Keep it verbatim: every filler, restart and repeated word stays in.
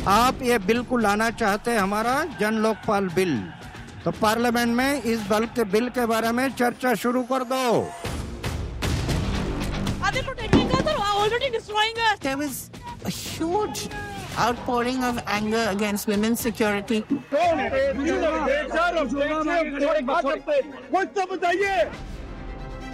आप ये बिल को लाना चाहते हैं, हमारा जन लोकपाल बिल, तो पार्लियामेंट में इस बल के बिल के बारे में चर्चा शुरू कर दो। Are they protecting us or already destroying us? There was a huge outpouring of anger against women's security. कौन है?